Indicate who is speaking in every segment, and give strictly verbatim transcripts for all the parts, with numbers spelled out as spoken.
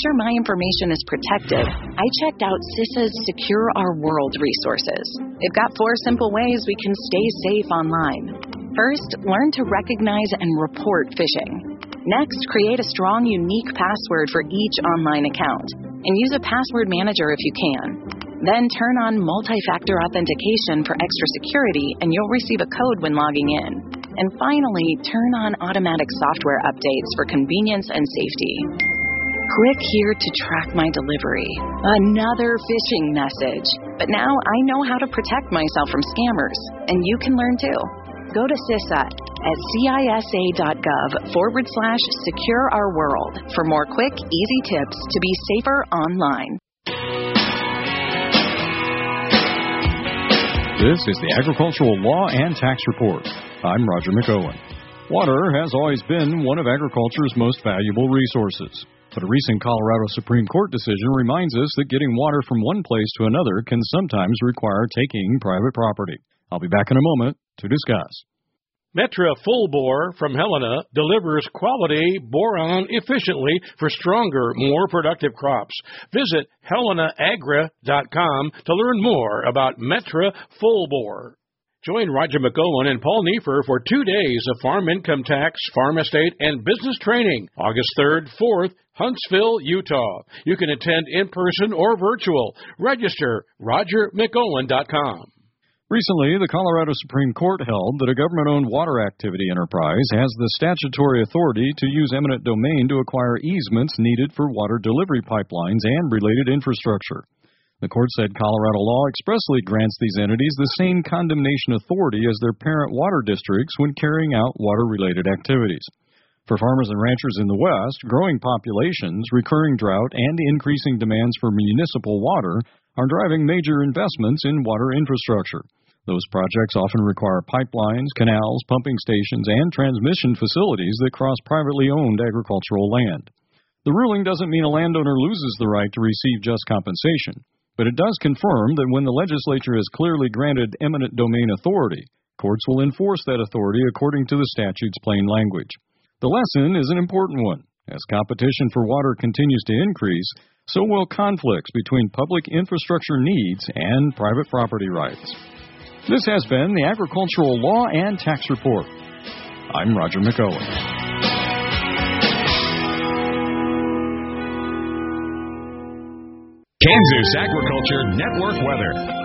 Speaker 1: sure my information is protected, I checked out CISA's Secure Our World resources. They've got four simple ways we can stay safe online. First, learn to recognize and report phishing. Next, create a strong, unique password for each online account, and use a password manager if you can. Then turn on multi-factor authentication for extra security, and you'll receive a code when logging in. And finally, turn on automatic software updates for convenience and safety. Click here to track my delivery. Another phishing message. But now I know how to protect myself from scammers, and you can learn too. Go to CISA at cisa.gov forward slash secure our world for more quick, easy tips to be safer online.
Speaker 2: This is the Agricultural Law and Tax Report. I'm Roger McOwen. Water has always been one of agriculture's most valuable resources. But a recent Colorado Supreme Court decision reminds us that getting water from one place to another can sometimes require taking private property. I'll be back in a moment to discuss.
Speaker 3: Metra Full Bore from Helena delivers quality boron efficiently for stronger, more productive crops. Visit helena agra dot com to learn more about Metra Full Bore. Join Roger McOwen and Paul Neiffer for two days of farm income tax, farm estate, and business training, August third, fourth, Huntsville, Utah. You can attend in person or virtual. Register roger mcowen dot com.
Speaker 2: Recently, the Colorado Supreme Court held that a government-owned water activity enterprise has the statutory authority to use eminent domain to acquire easements needed for water delivery pipelines and related infrastructure. The court said Colorado law expressly grants these entities the same condemnation authority as their parent water districts when carrying out water-related activities. For farmers and ranchers in the West, growing populations, recurring drought, and increasing demands for municipal water are driving major investments in water infrastructure. Those projects often require pipelines, canals, pumping stations, and transmission facilities that cross privately owned agricultural land. The ruling doesn't mean a landowner loses the right to receive just compensation, but it does confirm that when the legislature has clearly granted eminent domain authority, courts will enforce that authority according to the statute's plain language. The lesson is an important one. As competition for water continues to increase, so will conflicts between public infrastructure needs and private property rights. This has been the Agricultural Law and Tax Report. I'm Roger McOwen.
Speaker 4: Kansas Agriculture Network weather.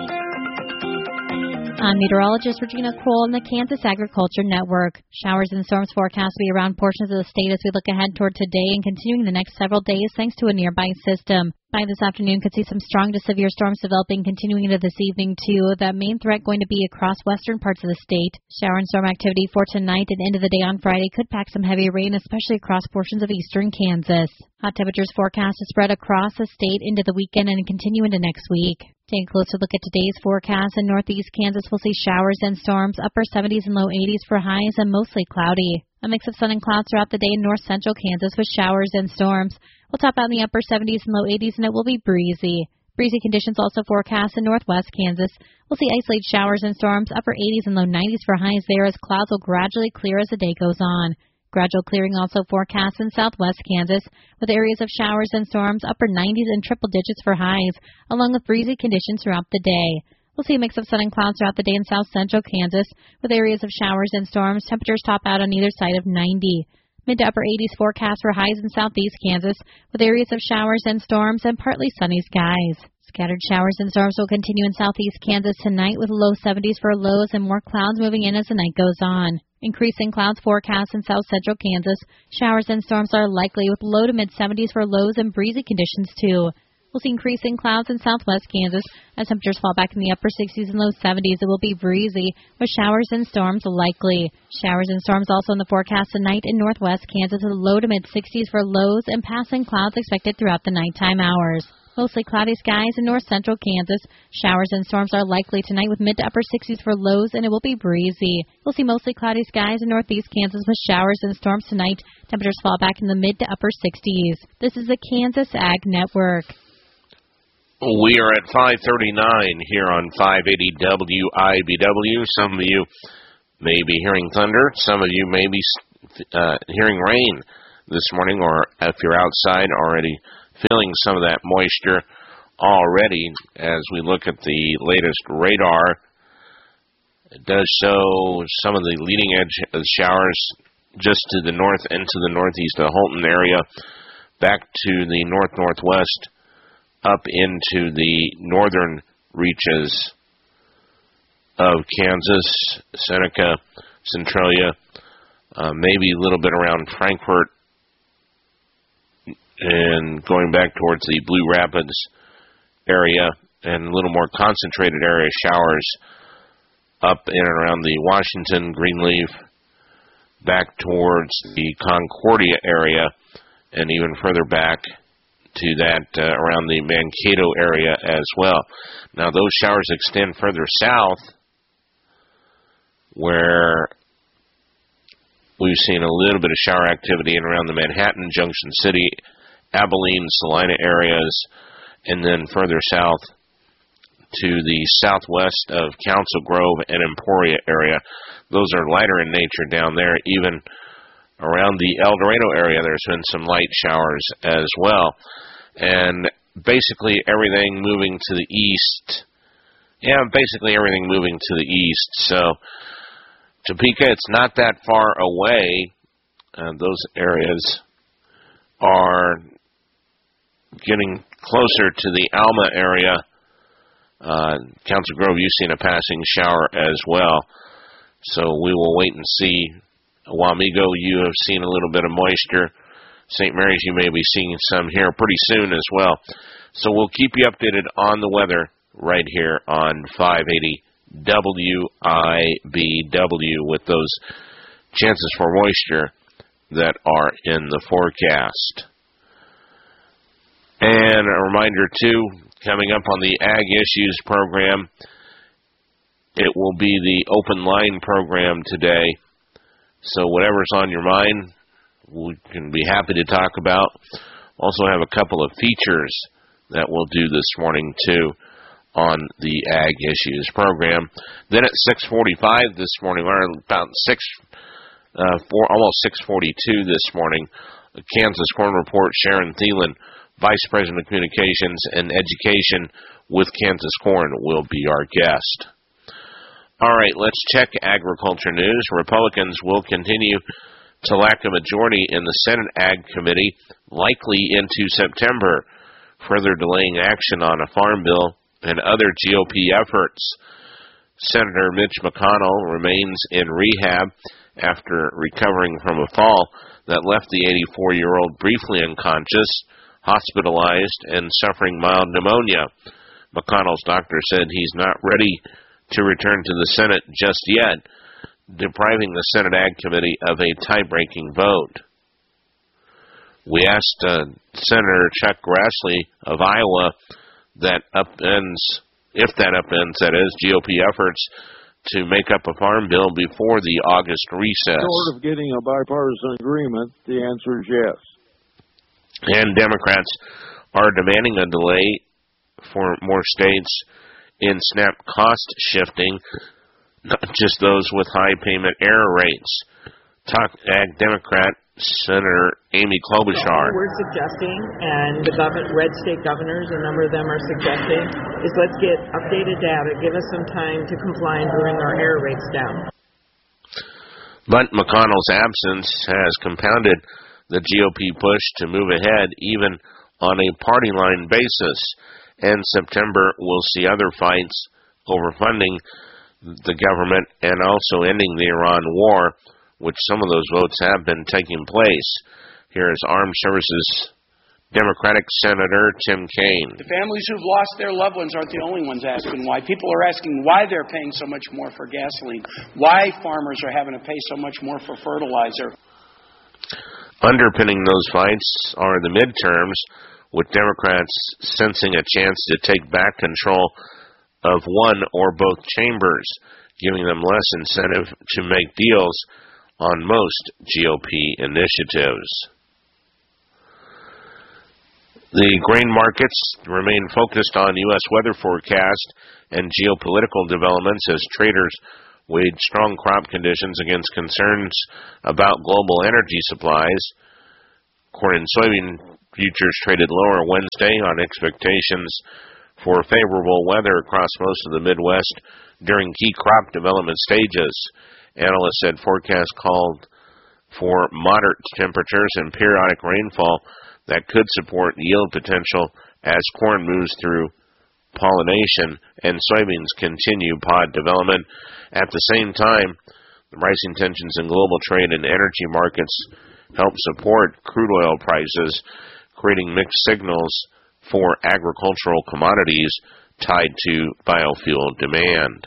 Speaker 5: I'm meteorologist Regina Kroll in the Kansas Agriculture Network. Showers and storms forecast to be around portions of the state as we look ahead toward today and continuing the next several days thanks to a nearby system. By this afternoon, could see some strong to severe storms developing continuing into this evening, too. The main threat going to be across western parts of the state. Shower and storm activity for tonight and into the day on Friday could pack some heavy rain, especially across portions of eastern Kansas. Hot temperatures forecast to spread across the state into the weekend and continue into next week. Taking a closer look at today's forecast, in northeast Kansas, we'll see showers and storms, upper seventies and low eighties for highs and mostly cloudy. A mix of sun and clouds throughout the day in north central Kansas with showers and storms. We'll top out in the upper seventies and low eighties, and it will be breezy. Breezy conditions also forecast in northwest Kansas. We'll see isolated showers and storms, upper eighties and low nineties for highs there as clouds will gradually clear as the day goes on. Gradual clearing also forecast in southwest Kansas, with areas of showers and storms, upper nineties and triple digits for highs, along with breezy conditions throughout the day. We'll see a mix of sun and clouds throughout the day in south central Kansas, with areas of showers and storms. Temperatures top out on either side of ninety. Mid to upper eighties forecast for highs in southeast Kansas, with areas of showers and storms and partly sunny skies. Scattered showers and storms will continue in southeast Kansas tonight, with low seventies for lows and more clouds moving in as the night goes on. Increasing clouds forecast in south central Kansas. Showers and storms are likely, with low to mid seventies for lows and breezy conditions too. We'll see increasing clouds in southwest Kansas. As temperatures fall back in the upper sixties and low seventies, it will be breezy, with showers and storms likely. Showers and storms also in the forecast tonight in northwest Kansas, with low to mid sixties for lows and passing clouds expected throughout the nighttime hours. Mostly cloudy skies in north central Kansas. Showers and storms are likely tonight with mid to upper sixties for lows, and it will be breezy. We'll see mostly cloudy skies in northeast Kansas with showers and storms tonight. Temperatures fall back in the mid to upper sixties. This is the Kansas Ag Network.
Speaker 6: We are at five thirty-nine here on five eighty W I B W. Some of you may be hearing thunder. Some of you may be uh, hearing rain this morning, or if you're outside, already feeling some of that moisture already as we look at the latest radar. It does show some of the leading edge of showers just to the north and to the northeast of the Holton area, back to the north-northwest, up into the northern reaches of Kansas, Seneca, Centralia, uh, maybe a little bit around Frankfort, and going back towards the Blue Rapids area, and a little more concentrated area showers up in and around the Washington, Greenleaf, back towards the Concordia area, and even further back to that uh, around the Mankato area as well. Now, those showers extend further south, where we've seen a little bit of shower activity in around the Manhattan, Junction City, Abilene, Salina areas, and then further south to the southwest of Council Grove and Emporia area. Those are lighter in nature down there. Even around the El Dorado area, there's been some light showers as well. And basically everything moving to the east. Yeah, basically everything moving to the east. So Topeka, it's not that far away. Uh, those areas are getting closer to the Alma area. Uh, Council Grove, you've seen a passing shower as well. So we will wait and see. Wamego, you have seen a little bit of moisture. Saint Mary's, you may be seeing some here pretty soon as well. So we'll keep you updated on the weather right here on five eighty W I B W with those chances for moisture that are in the forecast. And a reminder, too, coming up on the Ag Issues program, it will be the open line program today. So whatever's on your mind, we can be happy to talk about. Also have a couple of features that we'll do this morning, too, on the Ag Issues program. Then at six forty-five this morning, or about six, uh, four, almost six forty-two this morning, Kansas Corn Report, Sharon Thielen, Vice President of Communications and Education with Kansas Corn, will be our guest. All right, let's check agriculture news. Republicans will continue to lack a majority in the Senate Ag Committee, likely into September, further delaying action on a farm bill and other G O P efforts. Senator Mitch McConnell remains in rehab after recovering from a fall that left the eighty-four-year-old briefly unconscious, hospitalized, and suffering mild pneumonia. McConnell's doctor said he's not ready to return to the Senate just yet, depriving the Senate Ag Committee of a tie-breaking vote. We asked uh, Senator Chuck Grassley of Iowa that upends, if that upends, that is, G O P efforts to make up a farm bill before the August recess.
Speaker 7: Short of getting a bipartisan agreement, the answer is yes.
Speaker 6: And Democrats are demanding a delay for more states in SNAP cost shifting, not just those with high payment error rates. Talk Ag Democrat Senator Amy Klobuchar.
Speaker 8: We're suggesting, and the government, red state governors, a number of them are suggesting, is let's get updated data, give us some time to comply and bring our error rates down.
Speaker 6: But McConnell's absence has compounded the G O P push to move ahead even on a party line basis. And September will see other fights over funding the government and also ending the Iran war, which some of those votes have been taking place. Here is Armed Services Democratic Senator Tim Kaine.
Speaker 9: The families who've lost their loved ones aren't the only ones asking why. People are asking why they're paying so much more for gasoline, why farmers are having to pay so much more for fertilizer.
Speaker 6: Underpinning those fights are the midterms, with Democrats sensing a chance to take back control of one or both chambers, giving them less incentive to make deals on most G O P initiatives. The grain markets remain focused on U S weather forecast and geopolitical developments as traders weighed strong crop conditions against concerns about global energy supplies. Corn and soybean Futures traded lower Wednesday on expectations for favorable weather across most of the Midwest during key crop development stages. Analysts said forecasts called for moderate temperatures and periodic rainfall that could support yield potential as corn moves through pollination and soybeans continue pod development. At the same time, the rising tensions in global trade and energy markets help support crude oil prices, creating mixed signals for agricultural commodities tied to biofuel demand.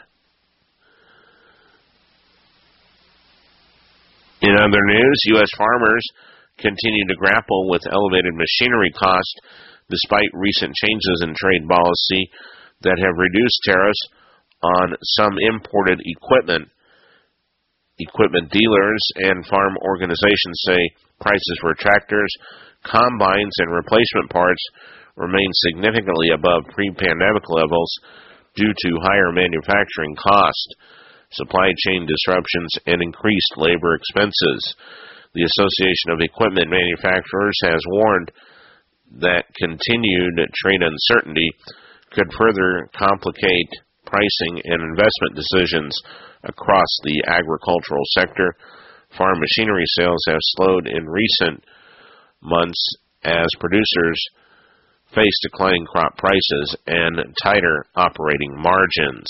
Speaker 6: In other news, U S farmers continue to grapple with elevated machinery costs despite recent changes in trade policy that have reduced tariffs on some imported equipment. Equipment dealers and farm organizations say prices for tractors, combines, and replacement parts remain significantly above pre-pandemic levels due to higher manufacturing costs, supply chain disruptions, and increased labor expenses. The Association of Equipment Manufacturers has warned that continued trade uncertainty could further complicate pricing and investment decisions across the agricultural sector. Farm machinery sales have slowed in recent months as producers face declining crop prices and tighter operating margins.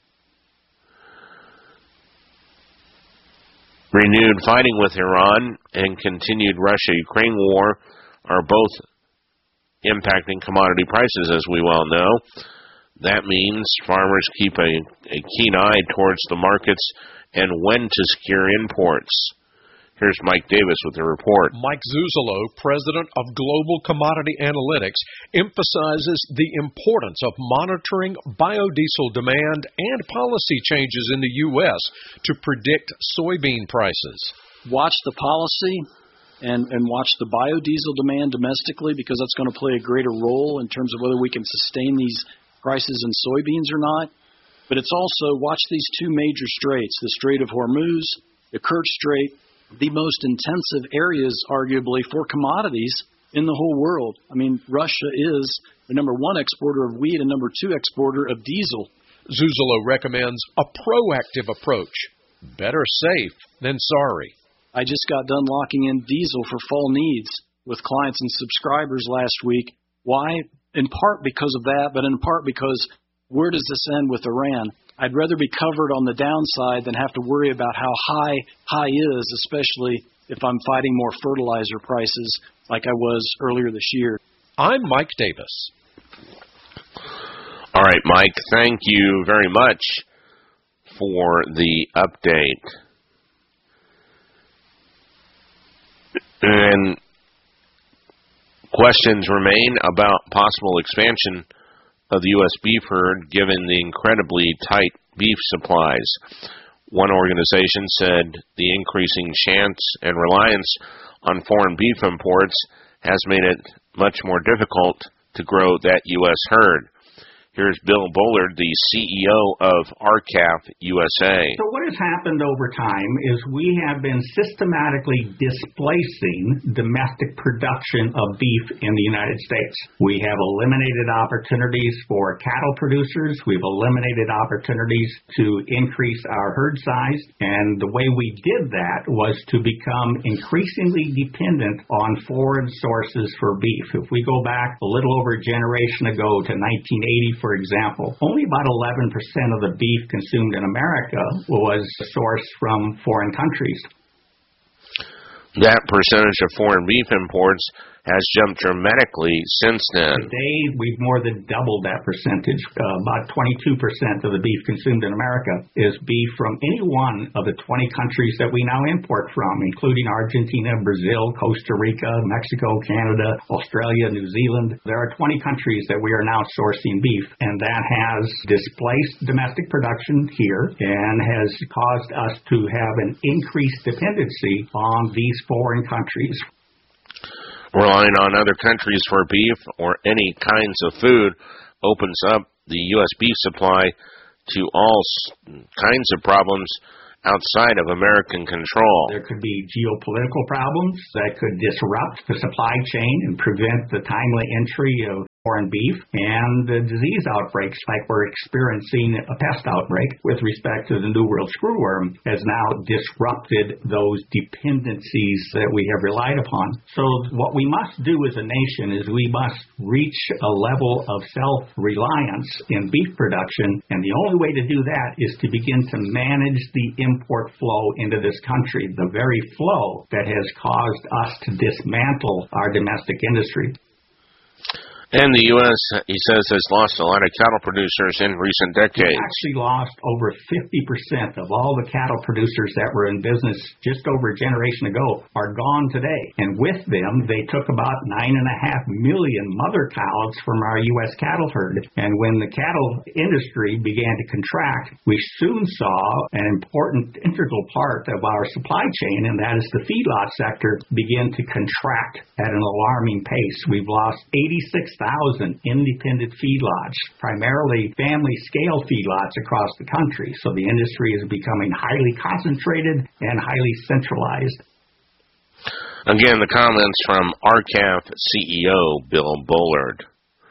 Speaker 6: Renewed fighting with Iran and continued Russia-Ukraine war are both impacting commodity prices, as we well know. That means farmers keep a, a keen eye towards the markets and when to secure imports. Here's Mike Davis with the report.
Speaker 10: Mike Zuzolo, president of Global Commodity Analytics, emphasizes the importance of monitoring biodiesel demand and policy changes in the U S to predict soybean prices.
Speaker 11: Watch the policy and, and watch the biodiesel demand domestically, because that's going to play a greater role in terms of whether we can sustain these prices in soybeans or not. But it's also watch these two major straits, the Strait of Hormuz, the Kerch Strait, the most intensive areas, arguably, for commodities in the whole world. I mean, Russia is the number one exporter of wheat and number two exporter of diesel.
Speaker 10: Zuzolo recommends a proactive approach. Better safe than sorry.
Speaker 11: I just got done locking in diesel for fall needs with clients and subscribers last week. Why? In part because of that, but in part because where does this end with Iran? I'd rather be covered on the downside than have to worry about how high high is, especially if I'm fighting more fertilizer prices like I was earlier this year.
Speaker 10: I'm Mike Davis.
Speaker 6: All right, Mike, thank you very much for the update. And questions remain about possible expansion of the U S beef herd given the incredibly tight beef supplies. One organization said the increasing chance and reliance on foreign beef imports has made it much more difficult to grow that U S herd. Here's Bill Bullard, the C E O of R C A F U S A.
Speaker 12: So what has happened over time is we have been systematically displacing domestic production of beef in the United States. We have eliminated opportunities for cattle producers. We've eliminated opportunities to increase our herd size. And the way we did that was to become increasingly dependent on foreign sources for beef. If we go back a little over a generation ago to nineteen eighty, for example, only about eleven percent of the beef consumed in America was sourced from foreign countries.
Speaker 6: That percentage of foreign beef imports has jumped dramatically since then.
Speaker 12: Today, we've more than doubled that percentage. Uh, about twenty-two percent of the beef consumed in America is beef from any one of the twenty countries that we now import from, including Argentina, Brazil, Costa Rica, Mexico, Canada, Australia, New Zealand. There are twenty countries that we are now sourcing beef, and that has displaced domestic production here and has caused us to have an increased dependency on these foreign countries.
Speaker 6: Relying on other countries for beef or any kinds of food opens up the U S beef supply to all kinds of problems outside of American control.
Speaker 12: There could be geopolitical problems that could disrupt the supply chain and prevent the timely entry of foreign beef, and the disease outbreaks like we're experiencing a pest outbreak with respect to the New World screwworm has now disrupted those dependencies that we have relied upon. So what we must do as a nation is we must reach a level of self-reliance in beef production, and the only way to do that is to begin to manage the import flow into this country, the very flow that has caused us to dismantle our domestic industry.
Speaker 6: And the U S, he says, has lost a lot of cattle producers in recent decades.
Speaker 12: We actually lost over fifty percent of all the cattle producers that were in business just over a generation ago are gone today. And with them, they took about nine and a half million mother cows from our U S cattle herd. And when the cattle industry began to contract, we soon saw an important integral part of our supply chain, and that is the feedlot sector, begin to contract at an alarming pace. We've lost eighty-six thousand independent feedlots, primarily family-scale feedlots across the country. So the industry is becoming highly concentrated and highly centralized.
Speaker 6: Again, the comments from R C A F C E O Bill Bullard.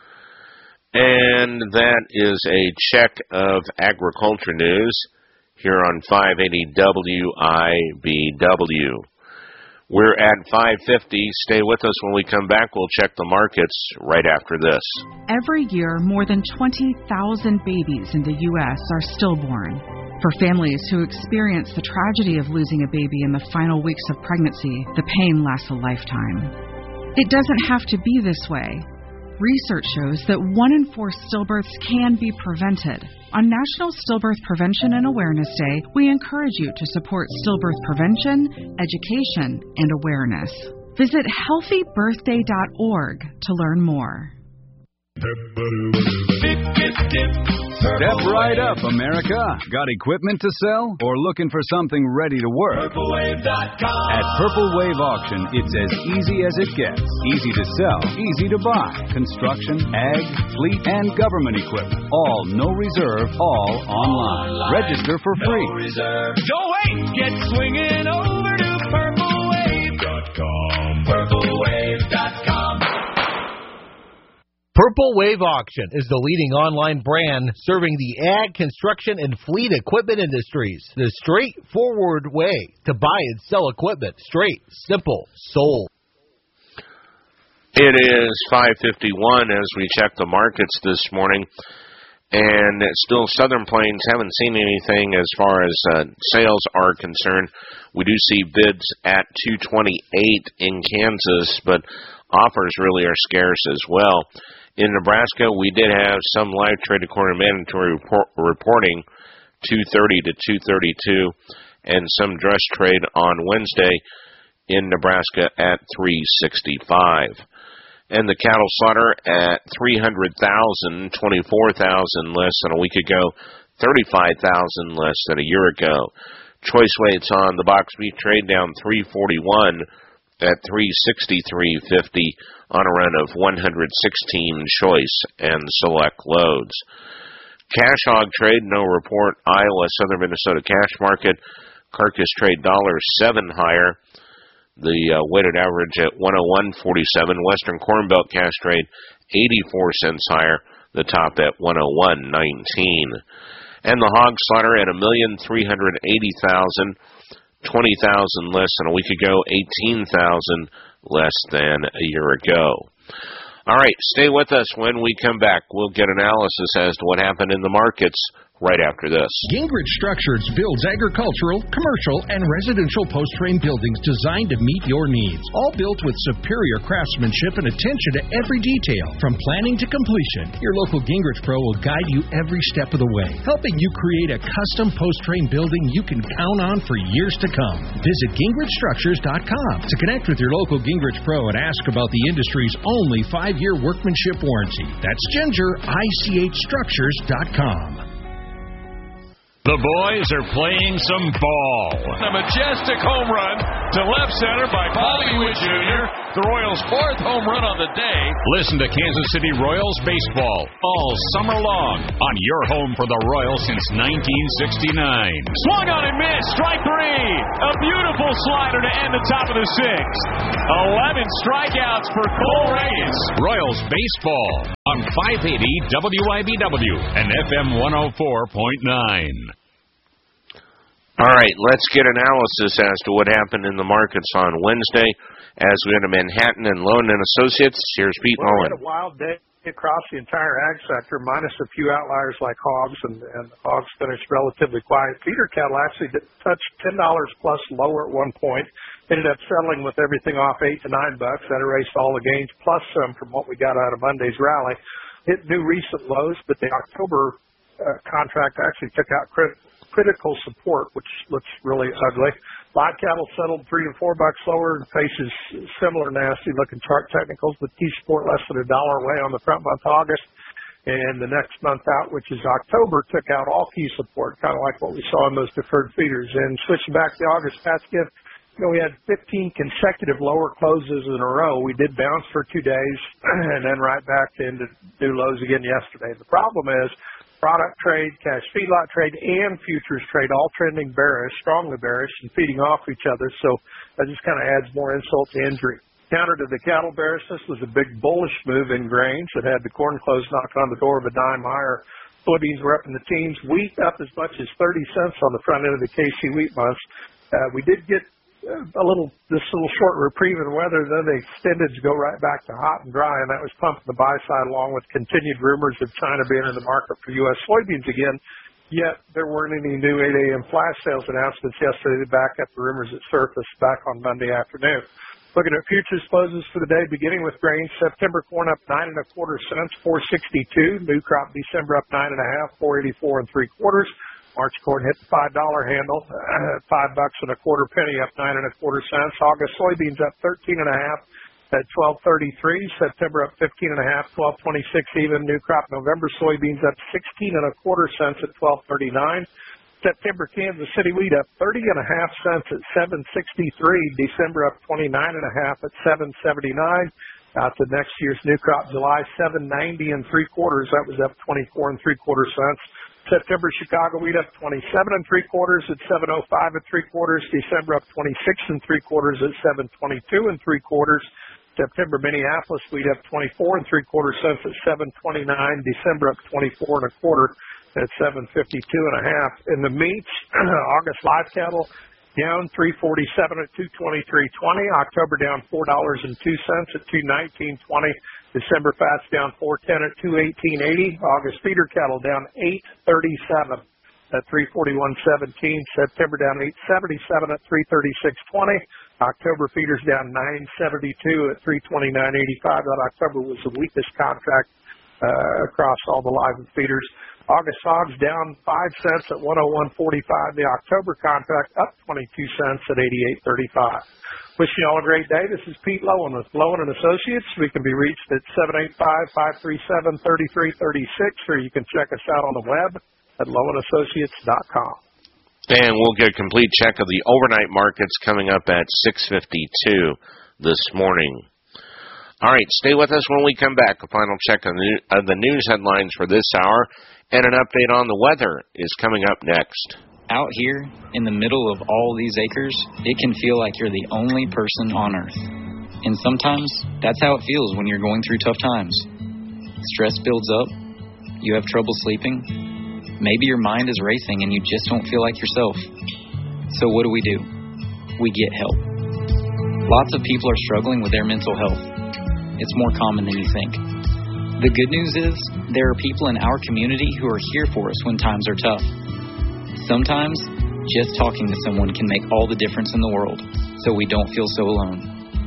Speaker 6: And that is a check of agriculture news here on five eighty W I B W. We're at five fifty. Stay with us. When we come back, we'll check the markets right after this.
Speaker 13: Every year, more than twenty thousand babies in the U S are stillborn. For families who experience the tragedy of losing a baby in the final weeks of pregnancy, the pain lasts a lifetime. It doesn't have to be this way. Research shows that one in four stillbirths can be prevented. On National Stillbirth Prevention and Awareness Day, we encourage you to support stillbirth prevention, education, and awareness. Visit healthy birthday dot org to learn more.
Speaker 14: Step right up, America. Got equipment to sell or looking for something ready to work?
Speaker 15: Purple Wave dot com.
Speaker 14: At Purple Wave Auction, it's as easy as it gets. Easy to sell, easy to buy. Construction, ag, fleet, and government equipment. All no reserve, all online. online. Register for free.
Speaker 15: No reserve. Don't wait. Get swinging over to Purple Wave dot com. Purple Wave dot com.
Speaker 16: Purple Wave Auction is the leading online brand serving the ag, construction, and fleet equipment industries. The straightforward way to buy and sell equipment. Straight, simple, sold.
Speaker 6: It is five fifty-one as we check the markets this morning. And still, Southern Plains haven't seen anything as far as uh, sales are concerned. We do see bids at two twenty-eight in Kansas, but offers really are scarce as well. In Nebraska, we did have some live traded corn and mandatory report, reporting, two thirty to two thirty-two, and some dress trade on Wednesday in Nebraska at three sixty-five. And the cattle slaughter at three hundred thousand, twenty-four thousand less than a week ago, thirty-five thousand less than a year ago. Choice weights on the box beef trade down three forty-one at three sixty-three fifty on a run of one hundred sixteen choice and select loads. Cash hog trade, no report. Iowa, Southern Minnesota cash market. Carcass trade one dollar seven higher. The uh, weighted average at one oh one forty-seven. Western Corn Belt cash trade eighty-four cents higher. The top at one oh one nineteen. And the hog slaughter at one million three hundred eighty thousand. twenty thousand less than a week ago, eighteen thousand less than a year ago. All right, stay with us. When we come back, we'll get analysis as to what happened in the markets right after this.
Speaker 17: Gingrich Structures builds agricultural, commercial, and residential post-frame buildings designed to meet your needs. All built with superior craftsmanship and attention to every detail, from planning to completion. Your local Gingrich Pro will guide you every step of the way, helping you create a custom post-frame building you can count on for years to come. Visit Gingrich Structures dot com to connect with your local Gingrich Pro and ask about the industry's only five-year workmanship warranty. That's Ginger, I C H Structures dot com.
Speaker 4: The boys are playing some ball.
Speaker 15: A majestic home run to left center by Bollywood Junior The Royals' fourth home run on the day.
Speaker 4: Listen to Kansas City Royals baseball all summer long on your home for the Royals since nineteen sixty-nine.
Speaker 15: Swung on and missed. Strike three. A beautiful slider to end the top of the sixth. Eleven strikeouts for Cole Reyes.
Speaker 4: Royals baseball on five eighty W I B W and F M one oh four point nine.
Speaker 6: All right, let's get analysis as to what happened in the markets on Wednesday as we went to Manhattan and Loan and Associates. Here's Pete
Speaker 18: well,
Speaker 6: Mullen.
Speaker 18: We had a wild day across the entire ag sector, minus a few outliers like hogs, and, and hogs finished relatively quiet. Feeder cattle actually did touch ten dollars plus lower at one point. Ended up settling with everything off eight to nine bucks. That erased all the gains plus some from what we got out of Monday's rally. Hit new recent lows, but the October uh, contract actually took out crit- critical support, which looks really ugly. Live cattle settled three to four bucks lower and faces similar nasty looking chart technicals, but key support less than a dollar away on the front month August. And the next month out, which is October, took out all key support, kind of like what we saw in those deferred feeders. And switching back to August, Patskiff, you know, we had fifteen consecutive lower closes in a row. We did bounce for two days and then right back into new lows again yesterday. The problem is product trade, cash feedlot trade, and futures trade all trending bearish, strongly bearish, and feeding off each other. So that just kind of adds more insult to injury. Counter to the cattle bearishness was a big bullish move in grains that had the corn close knocking on the door of a dime higher. Soybeans were up in the teens. Wheat up as much as thirty cents on the front end of the K C wheat months. Uh, we did get a little, this little short reprieve in weather, then they extended to go right back to hot and dry, and that was pumping the buy side along with continued rumors of China being in the market for U S soybeans again. Yet there weren't any new eight a.m. flash sales announcements yesterday to back up the rumors that surfaced back on Monday afternoon. Looking at futures closes for the day, beginning with grains, September corn up nine and a quarter cents, four sixty-two. New crop December up nine and a half, four eighty-four and three quarters. March corn hit the five dollar handle, uh, five bucks and a quarter penny, up nine and a quarter cents. August soybeans up thirteen and a half at twelve thirty-three. September up fifteen and a half, twelve twenty-six even. New crop November soybeans up sixteen and a quarter cents at twelve thirty-nine. September Kansas City wheat up thirty and a half cents at seven sixty-three. December up twenty-nine and a half at seven seventy-nine. Out to next year's new crop July seven ninety and three quarters. That was up twenty-four and three quarter cents. September Chicago wheat up twenty-seven and three quarters at seven oh five and three quarters. December up twenty-six and three quarters at seven twenty-two and three quarters. September Minneapolis wheat up twenty-four and three quarter cents at seven twenty-nine. December up twenty-four and a quarter at seven fifty-two and a half. In the meats, August live cattle down three forty-seven at two twenty-three twenty. October down four dollars and two cents at two nineteen twenty. December fats down four ten at two eighteen eighty. August feeder cattle down eight thirty-seven at three forty-one seventeen. September down eight seventy-seven at three thirty-six twenty. October feeders down nine seventy-two at three twenty-nine eighty-five. That October was the weakest contract uh, across all the live feeders. August hogs down five cents at one oh one forty-five. The October contract up twenty-two cents at eighty-eight thirty-five. Wishing you all a great day. This is Pete Lowen with Lowen and Associates. We can be reached at seven eight five, five three seven, three three three six, or you can check us out on the web at lowen associates dot com.
Speaker 6: And we'll get a complete check of the overnight markets coming up at six fifty-two this morning. All right, stay with us when we come back. A final check of the news headlines for this hour, and an update on the weather is coming up next.
Speaker 19: Out here, in the middle of all these acres, it can feel like you're the only person on Earth. And sometimes, that's how it feels when you're going through tough times. Stress builds up, you have trouble sleeping, maybe your mind is racing and you just don't feel like yourself. So what do we do? We get help. Lots of people are struggling with their mental health. It's more common than you think. The good news is, there are people in our community who are here for us when times are tough. Sometimes, just talking to someone can make all the difference in the world, so we don't feel so alone.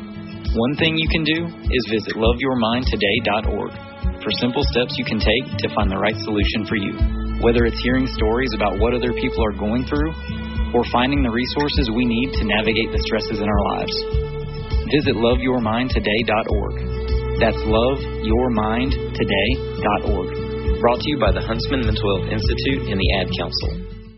Speaker 19: One thing you can do is visit love your mind today dot org for simple steps you can take to find the right solution for you. Whether it's hearing stories about what other people are going through, or finding the resources we need to navigate the stresses in our lives. Visit love your mind today dot org. That's love your mind today dot org. Brought to you by the Huntsman Mental Health Institute and the Ad Council.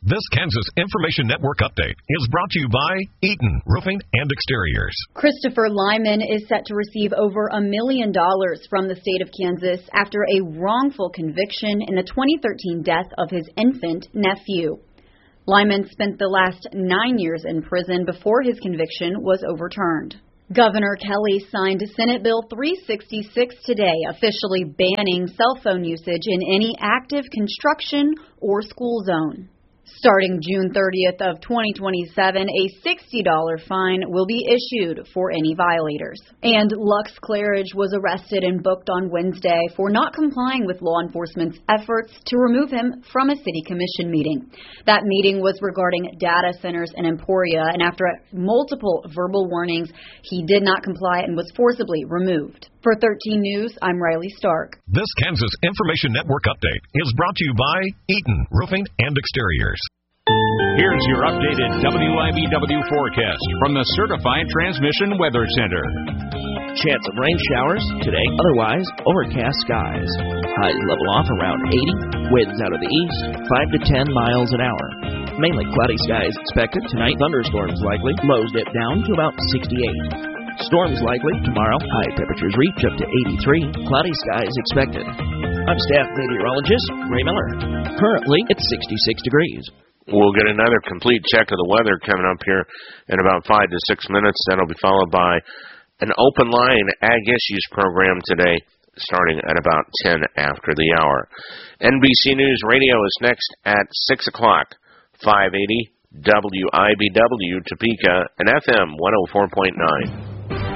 Speaker 20: This Kansas Information Network update is brought to you by Eaton Roofing and Exteriors.
Speaker 21: Christopher Lyman is set to receive over a million dollars from the state of Kansas after a wrongful conviction in the twenty thirteen death of his infant nephew. Lyman spent the last nine years in prison before his conviction was overturned. Governor Kelly signed Senate Bill three sixty-six today, officially banning cell phone usage in any active construction or school zone. Starting June thirtieth of twenty twenty-seven, a sixty dollars fine will be issued for any violators. And Lux Claridge was arrested and booked on Wednesday for not complying with law enforcement's efforts to remove him from a city commission meeting. That meeting was regarding data centers in Emporia, and after multiple verbal warnings, he did not comply and was forcibly removed. For thirteen News, I'm Riley Stark.
Speaker 20: This Kansas Information Network update is brought to you by Eaton Roofing and Exteriors.
Speaker 4: Here's your updated W I B W forecast from the Certified Transmission Weather Center.
Speaker 22: Chance of rain showers today, otherwise overcast skies. Highs level off around eighty, winds out of the east, five to ten miles an hour. Mainly cloudy skies expected tonight, thunderstorms likely, lows dip down to about sixty-eight. Storms likely tomorrow, high temperatures reach up to eighty-three, cloudy skies expected. I'm staff meteorologist Ray Miller. Currently, it's sixty-six degrees.
Speaker 6: We'll get another complete check of the weather coming up here in about five to six minutes. Then it'll be followed by an open line Ag Issues program today, starting at about ten after the hour. N B C News Radio is next at six o'clock, five eighty W I B W Topeka and F M one oh four point nine.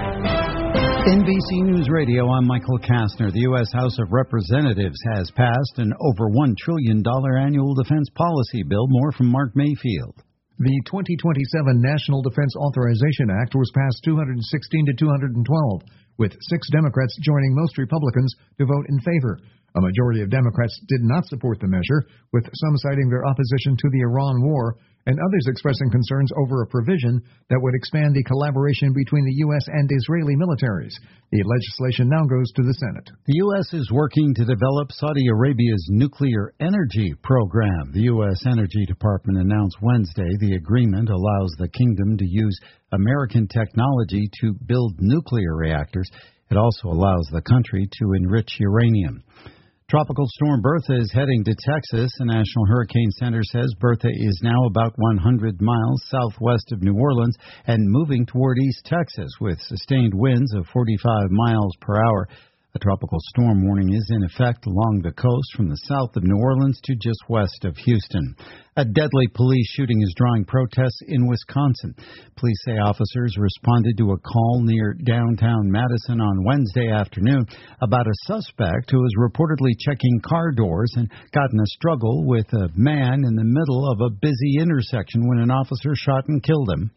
Speaker 23: N B C News Radio, I'm Michael Kastner. The U S House of Representatives has passed an over one trillion dollars annual defense policy bill. More from Mark Mayfield.
Speaker 24: The twenty twenty-seven National Defense Authorization Act was passed two hundred sixteen to two hundred twelve, with six Democrats joining most Republicans to vote in favor. A majority of Democrats did not support the measure, with some citing their opposition to the Iran war and others expressing concerns over a provision that would expand the collaboration between the U S and Israeli militaries. The legislation now goes to the Senate.
Speaker 23: The U S is working to develop Saudi Arabia's nuclear energy program. The U S Energy Department announced Wednesday the agreement allows the kingdom to use American technology to build nuclear reactors. It also allows the country to enrich uranium. Tropical storm Bertha is heading to Texas. The National Hurricane Center says Bertha is now about one hundred miles southwest of New Orleans and moving toward East Texas with sustained winds of forty-five miles per hour. A tropical storm warning is in effect along the coast from the south of New Orleans to just west of Houston. A deadly police shooting is drawing protests in Wisconsin. Police say officers responded to a call near downtown Madison on Wednesday afternoon about a suspect who was reportedly checking car doors and got in a struggle with a man in the middle of a busy intersection when an officer shot and killed him.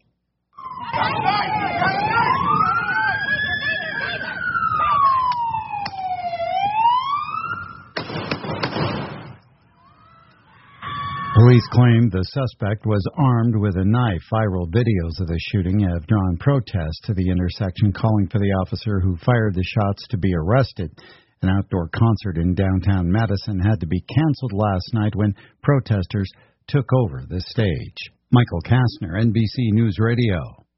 Speaker 23: Police claim the suspect was armed with a knife. Viral videos of the shooting have drawn protests to the intersection, calling for the officer who fired the shots to be arrested. An outdoor concert in downtown Madison had to be canceled last night when protesters took over the stage. Michael Kastner, N B C News Radio.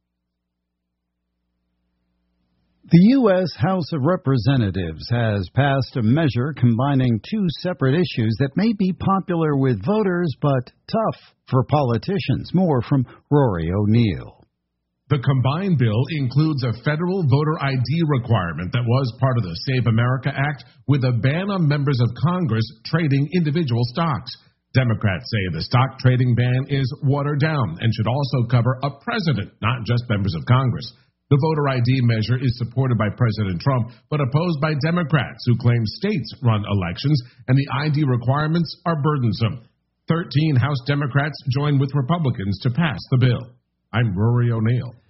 Speaker 23: The U S House of Representatives has passed a measure combining two separate issues that may be popular with voters but tough for politicians. More from Rory O'Neill.
Speaker 25: The combined bill includes a federal voter I D requirement that was part of the Save America Act, with a ban on members of Congress trading individual stocks. Democrats say the stock trading ban is watered down and should also cover a president, not just members of Congress. The voter I D measure is supported by President Trump, but opposed by Democrats who claim states run elections and the I D requirements are burdensome. Thirteen House Democrats joined with Republicans to pass the bill. I'm Rory O'Neill.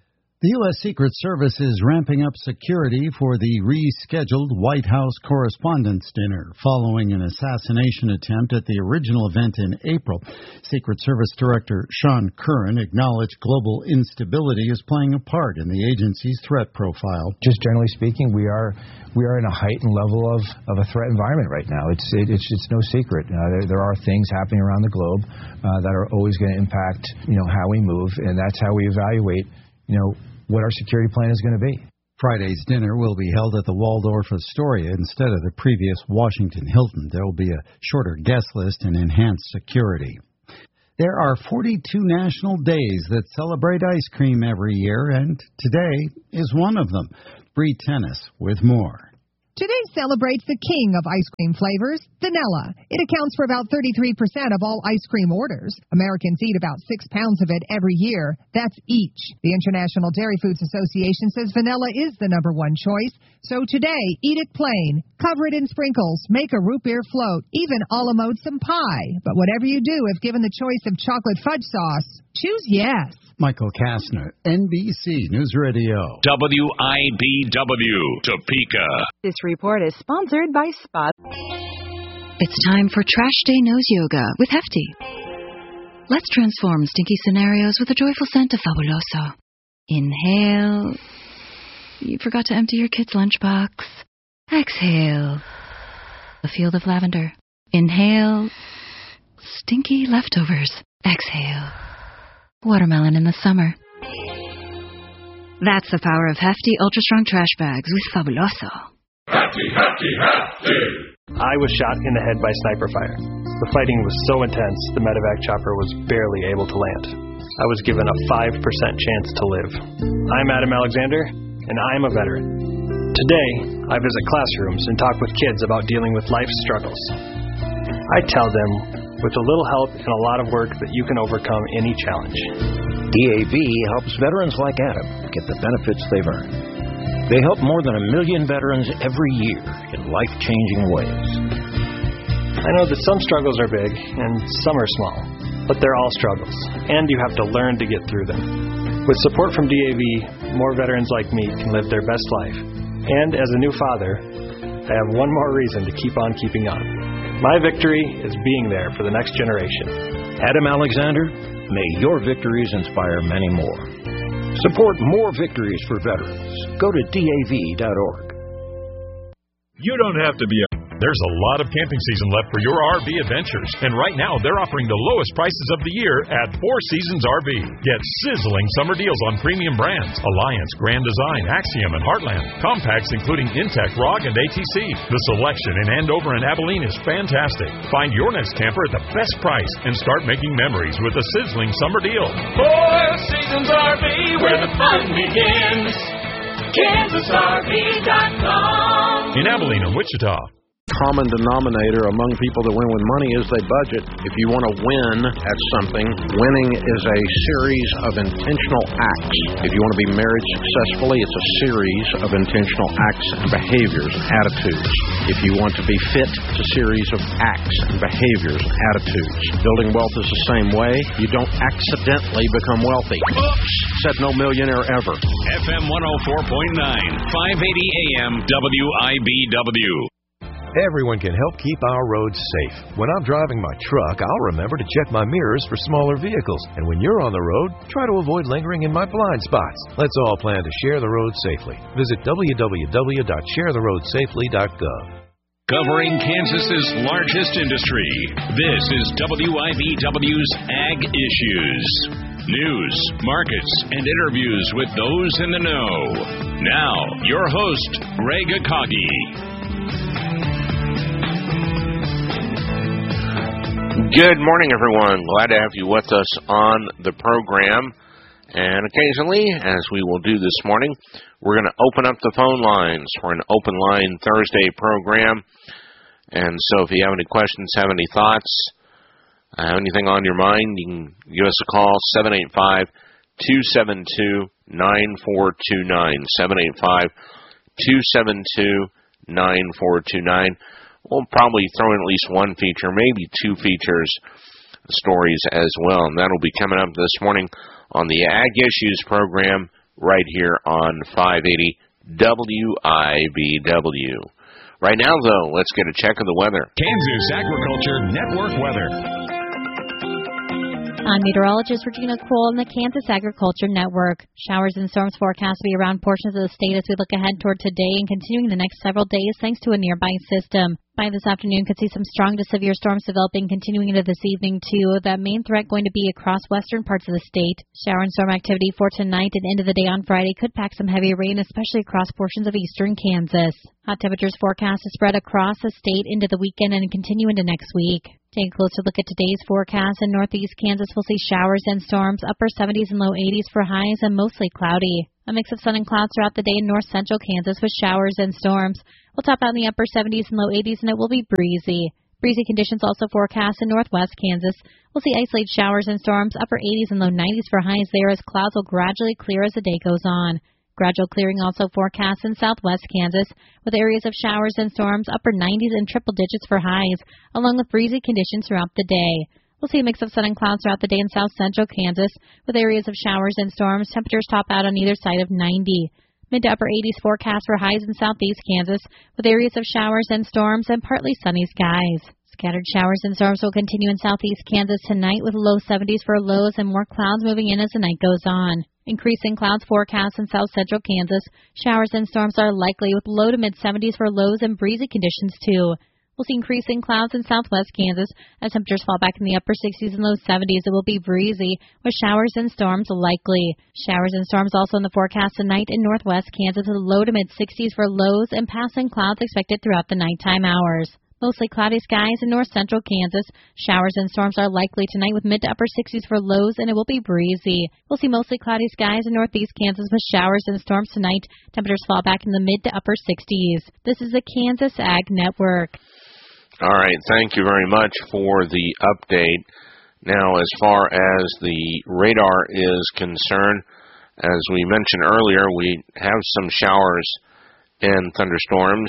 Speaker 23: The U S. Secret Service is ramping up security for the rescheduled White House Correspondents' Dinner following an assassination attempt at the original event in April. Secret Service Director Sean Curran acknowledged global instability is playing a part in the agency's threat profile.
Speaker 1: Just generally speaking, we are we are in a heightened level of, of a threat environment right now. It's it, it's it's no secret. Uh, there, there are things happening around the globe uh, that are always going to impact you know how we move, and that's how we evaluate you know what our security plan is going to be.
Speaker 23: Friday's dinner will be held at the Waldorf Astoria instead of the previous Washington Hilton. There will be a shorter guest list and enhanced security. There are forty-two national days that celebrate ice cream every year, and today is one of them. Bree Tennis with more.
Speaker 2: Today celebrates the king of ice cream flavors, vanilla. It accounts for about thirty-three percent of all ice cream orders. Americans eat about six pounds of it every year. That's each. The International Dairy Foods Association says vanilla is the number one choice. So today, eat it plain. Cover it in sprinkles. Make a root beer float. Even a la mode some pie. But whatever you do, if given the choice of chocolate fudge sauce, choose yes.
Speaker 23: Michael Kastner, N B C News Radio.
Speaker 4: W I B W, Topeka.
Speaker 3: This report is sponsored by Spa. It's time for Trash Day Nose Yoga with Hefty. Let's transform stinky scenarios with a joyful scent of Fabuloso. Inhale. You forgot to empty your kid's lunchbox. Exhale. A field of lavender. Inhale. Stinky leftovers. Exhale. Watermelon in the summer. That's the power of Hefty Ultra Strong Trash Bags with Fabuloso.
Speaker 15: Hefty, hefty, hefty!
Speaker 5: I was shot in the head by sniper fire. The fighting was so intense, the medevac chopper was barely able to land. I was given a five percent chance to live. I'm Adam Alexander, and I'm a veteran. Today, I visit classrooms and talk with kids about dealing with life's struggles. I tell them, with a little help and a lot of work, that you can overcome any challenge.
Speaker 7: D A V helps veterans like Adam get the benefits they've earned. They help more than a million veterans every year in life-changing ways.
Speaker 5: I know that some struggles are big and some are small, but they're all struggles, and you have to learn to get through them. With support from D A V, more veterans like me can live their best life. And as a new father, I have one more reason to keep on keeping on. My victory is being there for the next generation.
Speaker 7: Adam Alexander, may your victories inspire many more. Support more victories for veterans. Go to D A V dot org.
Speaker 26: You don't have to be a... There's a lot of camping season left for your R V adventures, and right now they're offering the lowest prices of the year at Four Seasons R V. Get sizzling summer deals on premium brands: Alliance, Grand Design, Axiom, and Heartland. Compacts including Intech, R O G, and A T C. The selection in Andover and Abilene is fantastic. Find your next camper at the best price and start making memories with a sizzling summer deal.
Speaker 15: Four Seasons R V, where the fun begins. Kansas R V dot com.
Speaker 26: In Abilene and Wichita.
Speaker 27: Common denominator among people that win with money is they budget. If you want to win at something, winning is a series of intentional acts. If you want to be married successfully, it's a series of intentional acts and behaviors and attitudes. If you want to be fit, it's a series of acts and behaviors and attitudes. Building wealth is the same way. You don't accidentally become wealthy. Oops! Said no millionaire ever.
Speaker 4: F M one oh four point nine, five eighty A M W I B W.
Speaker 28: Everyone can help keep our roads safe. When I'm driving my truck, I'll remember to check my mirrors for smaller vehicles. And when you're on the road, try to avoid lingering in my blind spots. Let's all plan to share the road safely. Visit w w w dot share the road safely dot gov.
Speaker 4: Covering Kansas's largest industry, this is W I B W's Ag Issues. News, markets, and interviews with those in the know. Now, your host, Greg Akagi.
Speaker 6: Good morning, everyone. Glad to have you with us on the program. And occasionally, as we will do this morning, we're going to open up the phone lines for an Open Line Thursday program. And so if you have any questions, have any thoughts, have anything on your mind, you can give us a call, seven eight five, two seven two, nine four two nine, seven eight five, two seven two, nine four two nine. We'll probably throw in at least one feature, maybe two features, stories as well. And that'll be coming up this morning on the Ag Issues program right here on five eighty W I B W. Right now, though, let's get a check of the weather.
Speaker 20: Kansas Agriculture Network weather.
Speaker 8: I'm meteorologist Regina Cole in the Kansas Agriculture Network. Showers and storms forecast to be around portions of the state as we look ahead toward today and continuing the next several days thanks to a nearby system. By this afternoon, could see some strong to severe storms developing continuing into this evening, too. The main threat going to be across western parts of the state. Shower and storm activity for tonight and into the day on Friday could pack some heavy rain, especially across portions of eastern Kansas. Hot temperatures forecast to spread across the state into the weekend and continue into next week. Take a closer look at today's forecast. In northeast Kansas, we'll see showers and storms, upper seventies and low eighties for highs, and mostly cloudy. A mix of sun and clouds throughout the day in north central Kansas with showers and storms. We'll top out in the upper seventies and low eighties, and it will be breezy. Breezy conditions also forecast in northwest Kansas. We'll see isolated showers and storms, upper eighties and low nineties for highs there as clouds will gradually clear as the day goes on. Gradual clearing also forecast in southwest Kansas, with areas of showers and storms, upper nineties and triple digits for highs, along with breezy conditions throughout the day. We'll see a mix of sun and clouds throughout the day in south central Kansas, with areas of showers and storms. Temperatures top out on either side of ninety. Mid to upper eighties forecast for highs in southeast Kansas, with areas of showers and storms and partly sunny skies. Scattered showers and storms will continue in southeast Kansas tonight, with low seventies for lows and more clouds moving in as the night goes on. Increasing clouds forecast in south central Kansas. Showers and storms are likely, with low to mid seventies for lows and breezy conditions too. We'll see increasing clouds in southwest Kansas as temperatures fall back in the upper sixties and low seventies. It will be breezy, with showers and storms likely. Showers and storms also in the forecast tonight in northwest Kansas, with low to mid sixties for lows and passing clouds expected throughout the nighttime hours. Mostly cloudy skies in north central Kansas. Showers and storms are likely tonight with mid to upper sixties for lows, and it will be breezy. We'll see mostly cloudy skies in northeast Kansas with showers and storms tonight. Temperatures fall back in the mid to upper sixties. This is the Kansas Ag Network.
Speaker 6: All right, thank you very much for the update. Now, as far as the radar is concerned, as we mentioned earlier, we have some showers and thunderstorms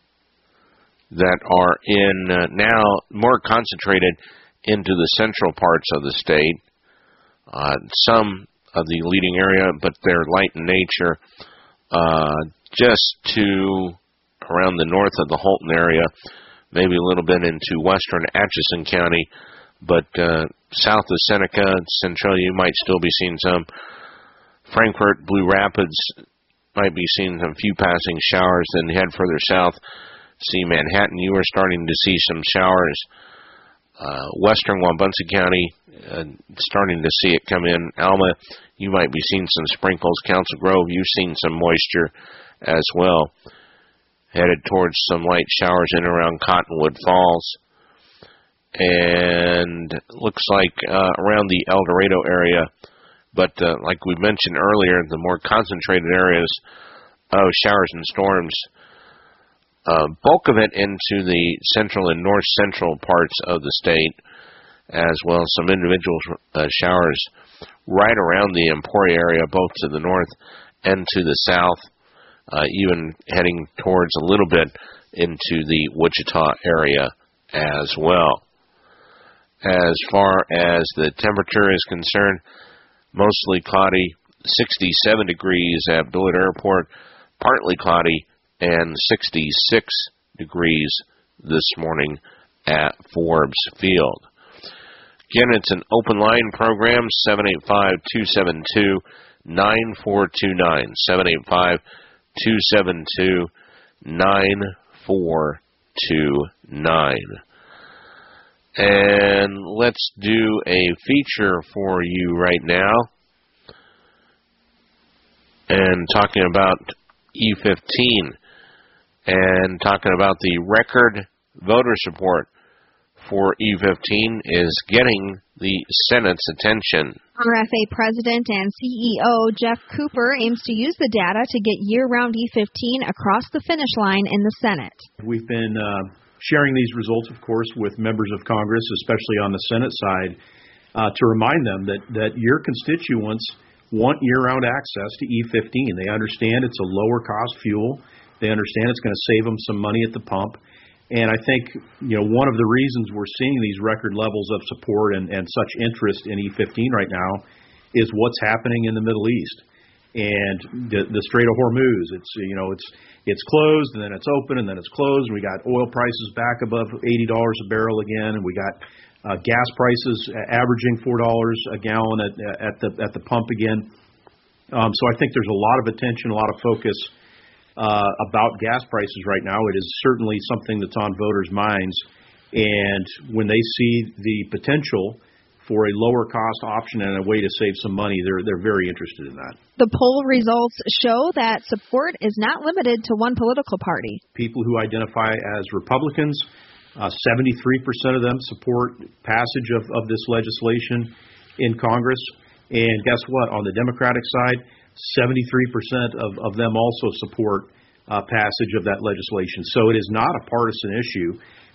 Speaker 6: that are in uh, now more concentrated into the central parts of the state. Uh, some of the leading area, but they're light in nature, uh, just to around the north of the Holton area, maybe a little bit into western Atchison County, but uh, south of Seneca, Centralia, you might still be seeing some. Frankfort, Blue Rapids might be seeing some few passing showers. Then head further south, see Manhattan, you are starting to see some showers. Uh, western Wabaunsett County, uh, starting to see it come in. Alma, you might be seeing some sprinkles. Council Grove, you've seen some moisture as well. Headed towards some light showers in and around Cottonwood Falls. And looks like uh, around the El Dorado area. But uh, like we mentioned earlier, the more concentrated areas of showers and storms, Uh, bulk of it into the central and north central parts of the state, as well as some individual uh, showers right around the Emporia area, both to the north and to the south, uh, even heading towards a little bit into the Wichita area as well. As far as the temperature is concerned, mostly cloudy, sixty-seven degrees at Billett Airport, partly cloudy, and sixty-six degrees this morning at Forbes Field. Again, it's an open line program, seven eight five, two seven two, nine four two nine, seven eight five, two seven two, nine four two nine. And let's do a feature for you right now. And talking about E fifteen. And talking about the record voter support for E fifteen is getting the Senate's attention.
Speaker 9: R F A President and C E O Jeff Cooper aims to use the data to get year-round E fifteen across the finish line in the Senate.
Speaker 10: We've been uh, sharing these results, of course, with members of Congress, especially on the Senate side, uh, to remind them that, that your constituents want year-round access to E fifteen. They understand it's a lower-cost fuel. They understand it's going to save them some money at the pump. And I think, you know, one of the reasons we're seeing these record levels of support and, and such interest in E fifteen right now is what's happening in the Middle East. And the, the Strait of Hormuz, it's you know it's it's closed and then it's open and then it's closed, and we got oil prices back above eighty dollars a barrel again, and we got uh, gas prices averaging four dollars a gallon at at the at the pump again. Um, so I think there's a lot of attention, a lot of focus uh, about gas prices right now. It is certainly something that's on voters' minds, and when they see the potential for a lower cost option and a way to save some money, they're they're very interested in that.
Speaker 9: The poll results show that support is not limited to one political party.
Speaker 10: People who identify as Republicans, uh, seventy-three percent of them support passage of, of this legislation in Congress. And guess what? On the Democratic side, seventy-three percent of, of them also support uh, passage of that legislation. So it is not a partisan issue.